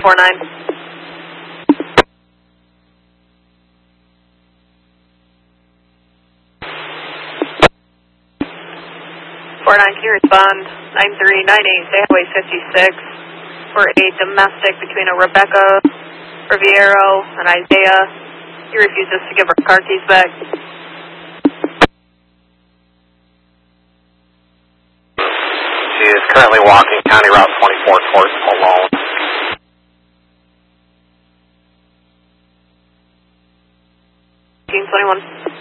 49. 49, can you respond 9398 Highway 56 for a domestic between a Rebecca Riviero and Isaiah. He refuses to give her car keys back. She is currently walking County Route 24 towards Malone. Team 21.